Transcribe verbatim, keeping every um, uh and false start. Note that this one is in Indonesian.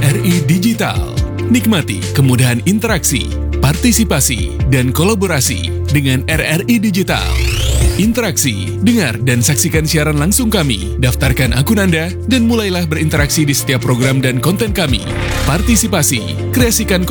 R I Digital. Nikmati kemudahan interaksi, partisipasi, dan kolaborasi dengan R R I Digital. Interaksi, dengar dan saksikan siaran langsung kami, daftarkan akun Anda, dan mulailah berinteraksi di setiap program dan konten kami. Partisipasi, kreasikan